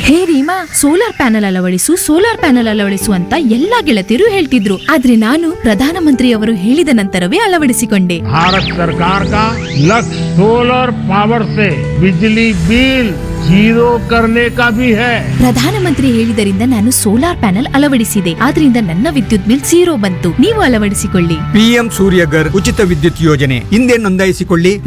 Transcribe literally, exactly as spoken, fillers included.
ಹೇ Reema, solar panel ಅಳವಡಿಸು solar panel ಅಳವಡಿಸು ಅಂತ ಎಲ್ಲಾ ಗೆಳತಿಯರು ಹೇಳ್ತಿದ್ರು. ಆದ್ರೆ ನಾನು ಪ್ರಧಾನಮಂತ್ರಿಯವರು ಹೇಳಿದ ನಂತರವೇ ಅಳವಡಿಸಿಕೊಂಡೆ. भारत सरकार का लक्ष्य सोलर पावर से बिजली बिल जीरो करने का भी है। ಪ್ರಧಾನಮಂತ್ರಿ ಹೇಳಿದರಿಂದ ನಾನು ಸೋಲಾರ್ ಪ್ಯಾನೆಲ್ ಅಳವಡಿಸಿದೆ. ಆದ್ರಿಂದ ನನ್ನ ವಿದ್ಯುತ್ ಬಿಲ್ ಝೀರೋ ಬಂತು. ನೀವು ಅಳವಡಿಸಿಕೊಳ್ಳಿ. ಪಿಎಂ ಸೂರ್ಯಗರ್ ಉಚಿತ ವಿದ್ಯುತ್ ಯೋಜನೆ ಹಿಂದೆ ನೋಂದಾಯಿಸಿಕೊಳ್ಳಿ.